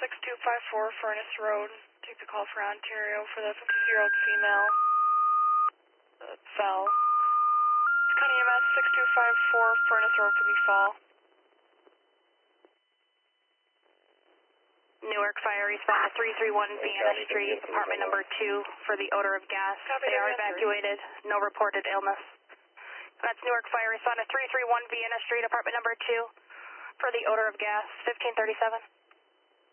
6254 Furnace Road. Take the call for Ontario for the 50-year-old female that fell. It's County EMS 6254 Furnace Road for the fall. Newark Fire respond to 331 Vienna Street, apartment number 2 for the odor of gas. They are evacuated. No reported illness. That's Newark Fire respond to 331 Vienna Street, apartment number 2 for the odor of gas, 1537.